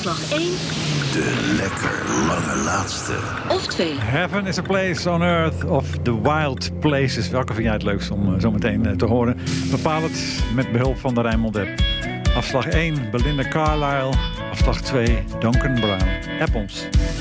Afslag 1. De lekker lange laatste. Of 2. Heaven is a place on earth of the wild places. Welke vind jij het leukst om zo meteen te horen? Bepaal het met behulp van de Rijnmond-app. Afslag 1, Belinda Carlisle. Afslag 2, Duncan Brown. App ons.